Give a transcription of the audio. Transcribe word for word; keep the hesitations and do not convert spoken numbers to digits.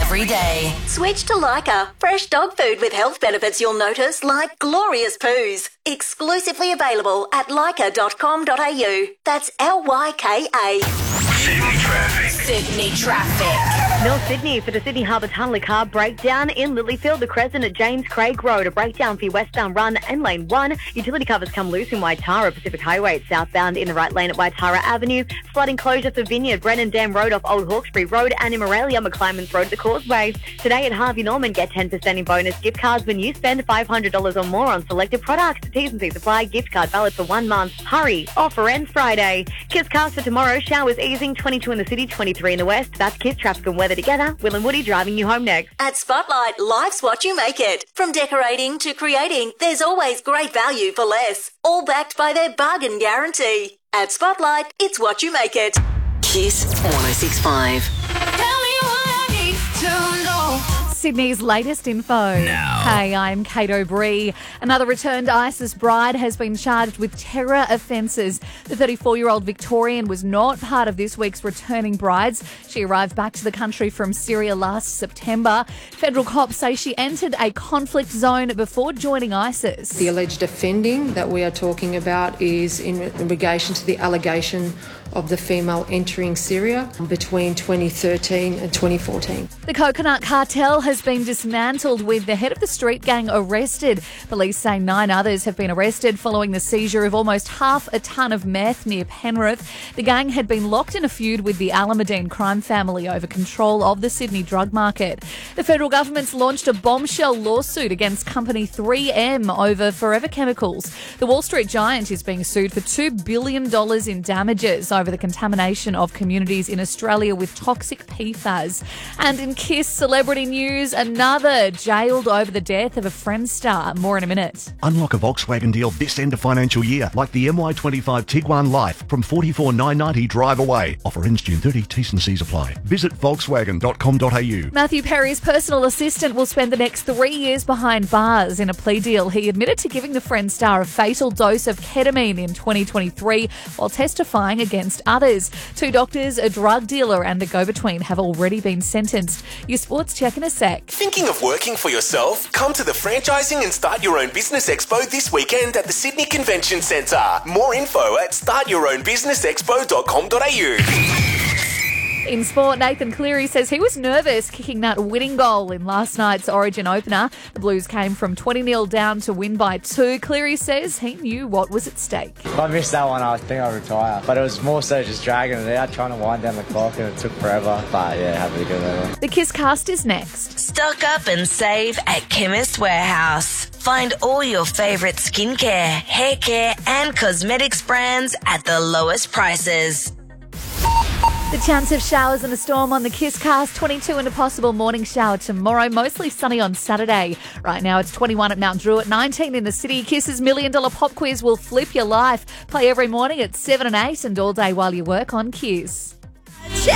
every day. Switch to Lyca. Fresh dog food with health benefits you'll notice, like glorious poos. Exclusively available at lyca dot com dot a u. That's L Y K A. Sydney traffic. Sydney traffic. North Sydney for the Sydney Harbour Tunnel, a car breakdown in Lilyfield, the Crescent at James Craig Road, a breakdown for your westbound run and lane one. Utility covers come loose in Waitara, Pacific Highway southbound in the right lane at Waitara Avenue. Flooding closure for Vineyard, Brennan Dam Road off Old Hawkesbury Road, and in Moralia, McClymonds Road at the Causeway. Today at Harvey Norman, get ten percent in bonus gift cards when you spend five hundred dollars or more on selected products. T's and C's apply. Gift card valid for one month. Hurry. Offer ends Friday. Kiss cast for tomorrow. Showers easing. twenty-two in the city, twenty-three in the west. That's Kiss traffic and weather together. Will and Woody driving you home next. At Spotlight, life's what you make it. From decorating to creating, there's always great value for less. All backed by their bargain guarantee. At Spotlight, it's what you make it. Kiss one oh six point five. Sydney's latest info. Now. Hey, I'm Kate O'Bree. Another returned ISIS bride has been charged with terror offences. The thirty-four-year-old Victorian was not part of this week's returning brides. She arrived back to the country from Syria last September. Federal cops say she entered a conflict zone before joining ISIS. The alleged offending that we are talking about is in relation to the allegation of the female entering Syria between twenty thirteen and twenty fourteen. The Coconut Cartel has been dismantled with the head of the street gang arrested. Police say nine others have been arrested following the seizure of almost half a tonne of meth near Penrith. The gang had been locked in a feud with the Alameddine crime family over control of the Sydney drug market. The federal government's launched a bombshell lawsuit against company three M over Forever Chemicals. The Wall Street giant is being sued for two billion dollars in damages over the contamination of communities in Australia with toxic P FAS. And in Kiss celebrity news, another jailed over the death of a Friends star. More in a minute. Unlock a Volkswagen deal this end of financial year, like the M Y twenty-five Tiguan Life from forty-four thousand nine hundred ninety drive away. Offer ends June thirtieth, T's and C's apply. Visit volkswagen dot com dot a u. Matthew Perry's personal assistant will spend the next three years behind bars. In a plea deal, he admitted to giving the Friends star a fatal dose of ketamine in twenty twenty-three while testifying against others. Two doctors, a drug dealer and a go-between have already been sentenced. Your sports check in a sec. Thinking of working for yourself? Come to the Franchising and Start Your Own Business Expo this weekend at the Sydney Convention Centre. More info at start your own business expo dot com dot a u. In sport, Nathan Cleary says he was nervous kicking that winning goal in last night's Origin opener. The Blues came from twenty nil down to win by two. Cleary says he knew what was at stake. If I missed that one, I think I'd retire. But it was more so just dragging it out, trying to wind down the clock, and it took forever. But yeah, happy to go there. The Kiss cast is next. Stock up and save at Chemist Warehouse. Find all your favourite skincare, hair care and cosmetics brands at the lowest prices. The chance of showers and a storm on the Kiss cast, twenty-two and a possible morning shower tomorrow, mostly sunny on Saturday. Right now it's twenty-one at Mount Druitt, nineteen in the city. Kiss's Million Dollar Pop Quiz will flip your life. Play every morning at seven and eight and all day while you work on Kiss.